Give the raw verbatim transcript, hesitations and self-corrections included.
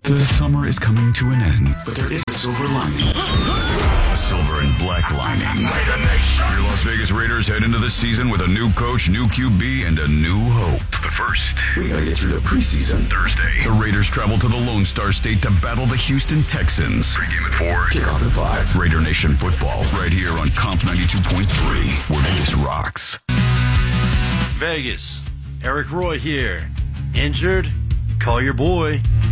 The summer is coming to an end, but there is a silver lining. A silver and black lining. Your Las Vegas Raiders head into the season with a new coach, new Q B, and a new hope. But first, we gotta get through the preseason. Thursday, the Raiders travel to the Lone Star State to battle the Houston Texans. Pre-game at four, kickoff at five. Raider Nation football, right here on Comp ninety-two point three, where Vegas rocks. Vegas, Eric Roy here. Injured? Call your boy.